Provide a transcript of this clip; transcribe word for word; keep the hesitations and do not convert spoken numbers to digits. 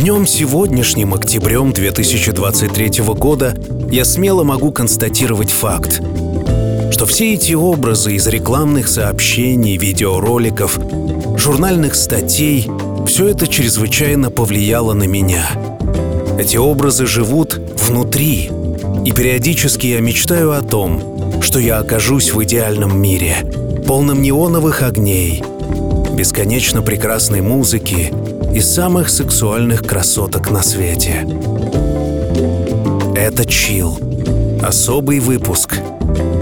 Днем сегодняшним, октябрем две тысячи двадцать третьего года, я смело могу констатировать факт, что все эти образы из рекламных сообщений, видеороликов, журнальных статей — все это чрезвычайно повлияло на меня. Эти образы живут внутри, и периодически я мечтаю о том, что я окажусь в идеальном мире, полном неоновых огней, бесконечно прекрасной музыки и самых сексуальных красоток на свете. Это Chill. Особый выпуск.